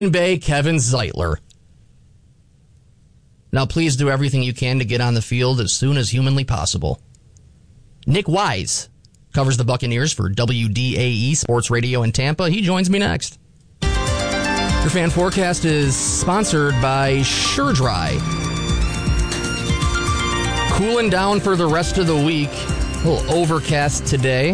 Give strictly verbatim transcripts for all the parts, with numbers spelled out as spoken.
Bay, Kevin Zeitler. Now, please do everything you can to get on the field as soon as humanly possible. Nick Wise covers the Buccaneers for W D A E Sports Radio in Tampa. He joins me next. Your fan forecast is sponsored by SureDry. Cooling down for the rest of the week. A little overcast today.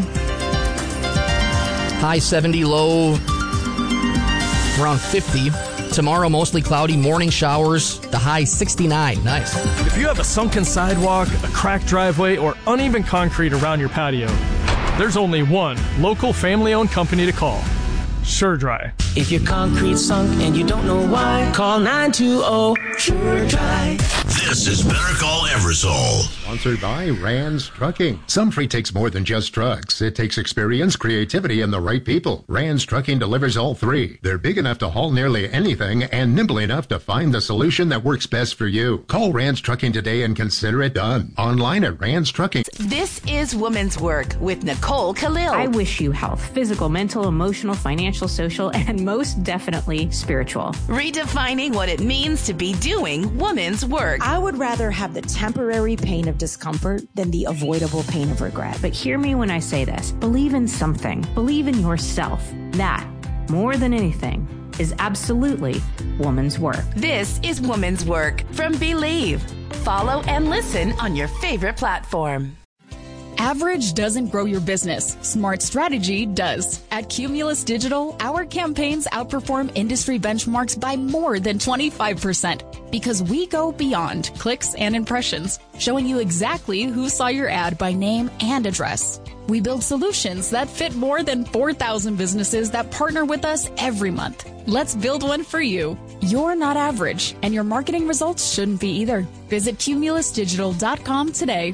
High seventy, low around fifty. Tomorrow, mostly cloudy, morning showers, the high sixty-nine. Nice. If you have a sunken sidewalk, a cracked driveway, or uneven concrete around your patio, there's only one local family-owned company to call. SureDry. If your concrete's sunk and you don't know why, call nine two zero SureDry. This is Better Call Eversole. Sponsored by Rands Trucking. Some freight takes more than just trucks. It takes experience, creativity, and the right people. Rands Trucking delivers all three. They're big enough to haul nearly anything and nimble enough to find the solution that works best for you. Call Rands Trucking today and consider it done. Online at Rands Trucking. This is Woman's Work with Nicole Khalil. I wish you health, physical, mental, emotional, financial, social, and most definitely spiritual. Redefining what it means to be doing woman's work. I would rather have the temporary pain of discomfort than the avoidable pain of regret. But hear me when I say this. Believe in something. Believe in yourself. That, more than anything, is absolutely woman's work. This is Woman's Work from Believe. Follow and listen on your favorite platform. Average doesn't grow your business. Smart strategy does. At Cumulus Digital, our campaigns outperform industry benchmarks by more than twenty-five percent because we go beyond clicks and impressions, showing you exactly who saw your ad by name and address. We build solutions that fit more than four thousand businesses that partner with us every month. Let's build one for you. You're not average, and your marketing results shouldn't be either. Visit cumulus digital dot com today.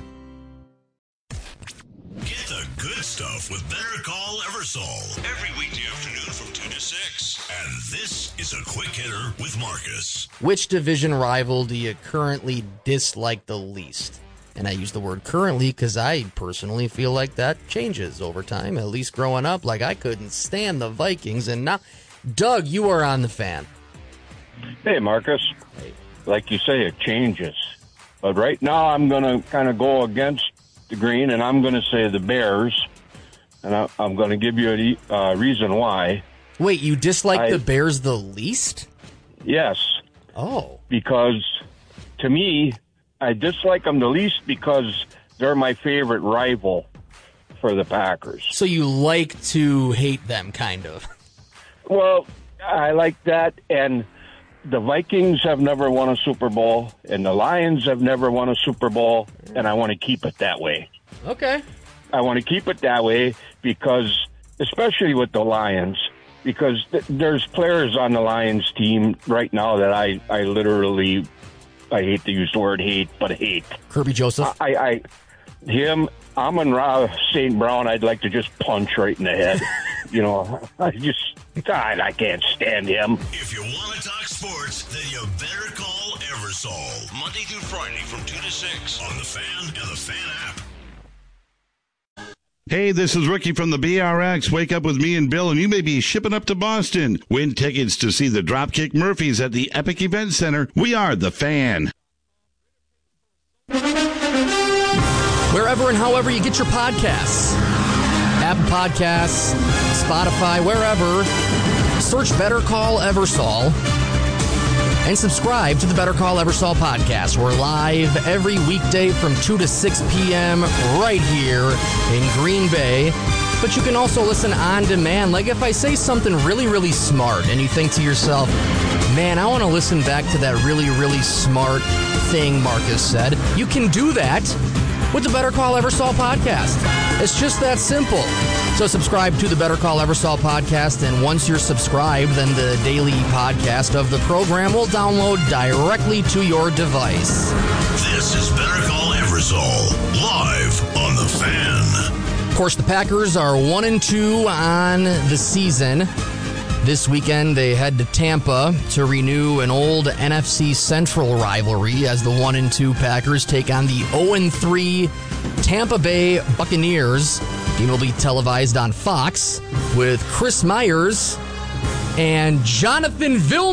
Get the good stuff with Better Call Eversole. Every weekday afternoon from two to six. And this is a quick hitter with Marcus. Which division rival do you currently dislike the least? And I use the word currently because I personally feel like that changes over time. At least growing up, like I couldn't stand the Vikings. And now, Doug, you are on the fan. Hey, Marcus. Hey. Like you say, it changes. But right now I'm going to kind of go against the green, and I'm going to say the Bears, and I, I'm going to give you a uh, reason why. Wait, you dislike I, the Bears the least? Yes. Oh. Because, to me, I dislike them the least because they're my favorite rival for the Packers. So you like to hate them, kind of? Well, I like that, and the Vikings have never won a Super Bowl, and the Lions have never won a Super Bowl, and I want to keep it that way. Okay. I want to keep it that way because, especially with the Lions, because th- there's players on the Lions team right now that I, I literally, I hate to use the word hate, but hate. Kirby Joseph? I, I him, Amon-Ra Saint Brown, I'd like to just punch right in the head. You know, I just, God, I can't stand him. If you want to talk sports, then you better call Eversole. Monday through Friday from two to six on The Fan and The Fan app. Hey, this is Ricky from the B R X. Wake up with me and Bill, and you may be shipping up to Boston. Win tickets to see the Dropkick Murphys at the Epic Event Center. We are The Fan. Wherever and however you get your podcasts. Apple Podcasts, Spotify, wherever. Search Better Call Eversole and subscribe to the Better Call Eversole podcast. We're live every weekday from two to six p.m. right here in Green Bay. But you can also listen on demand. Like if I say something really, really smart and you think to yourself, man, I want to listen back to that really, really smart thing Marcus said. You can do that with the Better Call Eversole podcast. It's just that simple. So subscribe to the Better Call Eversole podcast, and once you're subscribed, then the daily podcast of the program will download directly to your device. This is Better Call Eversole, live on The Fan. Of course, the Packers are one and two on the season. This weekend, they head to Tampa to renew an old N F C Central rivalry as the one and two Packers take on the oh and three Tampa Bay Buccaneers. The game will be televised on Fox with Chris Myers and Jonathan Vilma.